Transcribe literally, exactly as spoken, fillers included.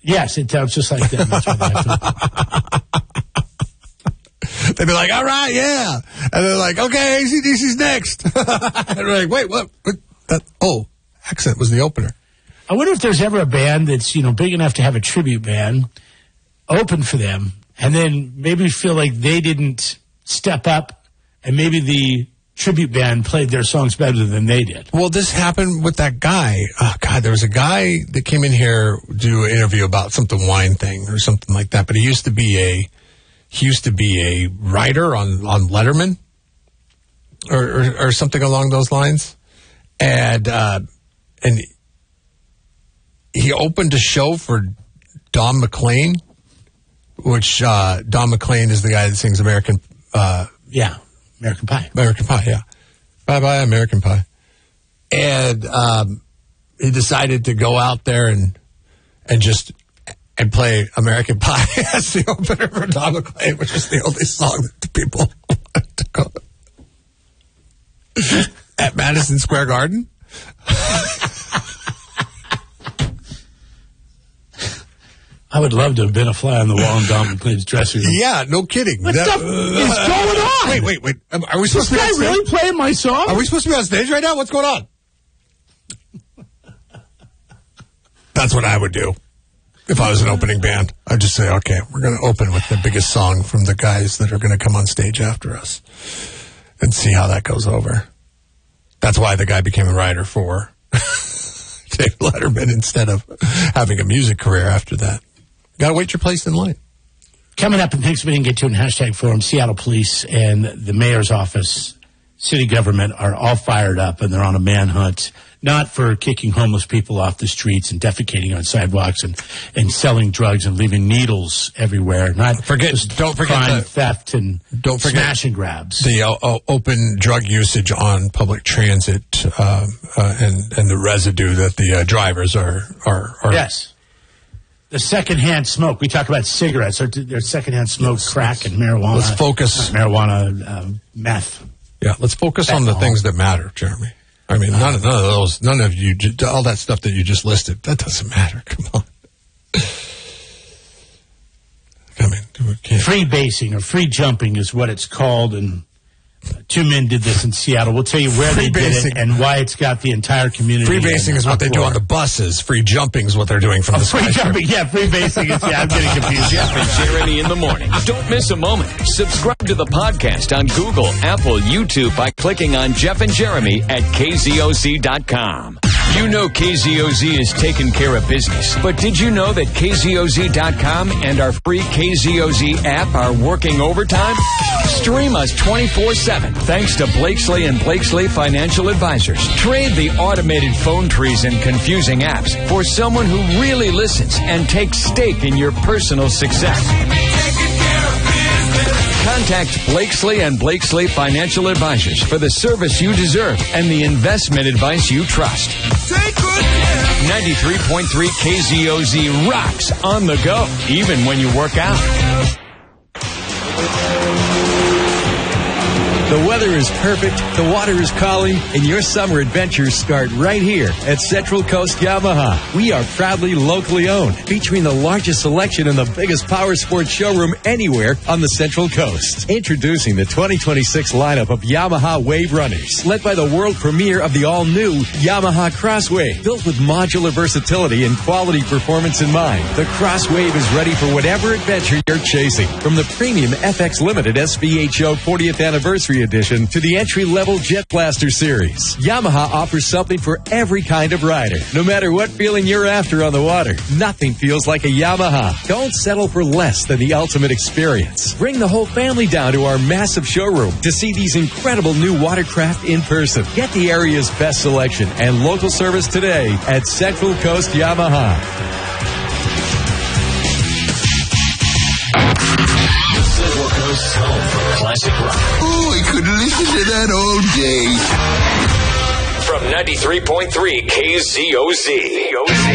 Yes, it sounds just like them. That's what I have to... They'd be like, all right, yeah. And they're like, okay, A C D C's next. And they're like, wait, what? what? That, oh, Accent was the opener. I wonder if there's ever a band that's, you know, big enough to have a tribute band open for them, and then maybe feel like they didn't step up, and maybe the tribute band played their songs better than they did. Well, this happened with that guy. Oh, God, there was a guy that came in here to do an interview about something wine thing or something like that, but he used to be a he used to be a writer on, on Letterman or, or, or something along those lines. And, uh, and he opened a show for Don McLean, which, uh, Don McLean is the guy that sings American, uh, yeah, American Pie. American Pie, yeah. Bye-bye, American Pie. And, um, he decided to go out there and, and just, and play American Pie as the opener for Don McLean, which is the only song that the people wanted to go at Madison Square Garden. I would love to have been a fly on the wall in Don McLean's dressing room. Yeah, no kidding. What that, the f- is going on? Wait, wait, wait. Are we supposed This to be guy on stage? really playing my song? Are we supposed to be on stage right now? What's going on? That's what I would do. If I was an opening band, I'd just say, okay, we're going to open with the biggest song from the guys that are going to come on stage after us and see how that goes over. That's why the guy became a writer for David Letterman instead of having a music career after that. Got to wait your place in line. Coming up in things we didn't get to in Hashtag Forum, Seattle Police and the mayor's office, city government are all fired up, and they're on a manhunt, not for kicking homeless people off the streets and defecating on sidewalks and, and selling drugs and leaving needles everywhere. Not forget, just don't forget crime, the, theft, and don't forget smash and grabs. The uh, open drug usage on public transit uh, uh, and and the residue that the uh, drivers are are, are yes. The secondhand smoke. We talk about cigarettes. There's secondhand smoke, yes, crack, and marijuana. Let's focus. Marijuana, uh, meth. Yeah, let's focus That's on the all. things that matter, Jeremy. I mean, none of, none of those, none of you, all that stuff that you just listed, that doesn't matter. Come on. I mean, we can't. Free basing or free jumping is what it's called, and uh, two men did this in Seattle. We'll tell you where Free they basing. did it and why it's got the entire community. Free basing is what they do on the buses. Free jumping is what they're doing from oh, the free jumping, yeah, free basing is, yeah, I'm getting confused. Jeff and Jeremy in the morning. Don't miss a moment. Subscribe to the podcast on Google, Apple, YouTube by clicking on Jeff and Jeremy at K Z O Z dot com. You know K Z O Z is taking care of business, but did you know that K Z O Z dot com and our free K Z O Z app are working overtime? Stream us twenty-four seven thanks to Blakesley and Blakesley Financial Advisors. Trade the automated phone trees and confusing apps for someone who really listens and takes stake in your personal success. Contact Blakesley and Blakesley Financial Advisors for the service you deserve and the investment advice you trust. ninety-three point three K Z O Z rocks on the go, even when you work out. The weather is perfect, the water is calling, and your summer adventures start right here at Central Coast Yamaha. We are proudly locally owned, featuring the largest selection and the biggest power sports showroom anywhere on the Central Coast. Introducing the twenty twenty-six lineup of Yamaha Wave Runners, led by the world premiere of the all-new Yamaha Crosswave. Built with modular versatility and quality performance in mind, the Crosswave is ready for whatever adventure you're chasing. From the premium F X Limited S V H O fortieth Anniversary Edition to the entry-level Jet Blaster Series, Yamaha offers something for every kind of rider. No matter what feeling you're after on the water, nothing feels like a Yamaha. Don't settle for less than the ultimate experience. Bring the whole family down to our massive showroom to see these incredible new watercraft in person. Get the area's best selection and local service today at Central Coast Yamaha. Central Coast's home for classic rock. Oh, I could listen to that all day. From ninety-three point three K Z O Z.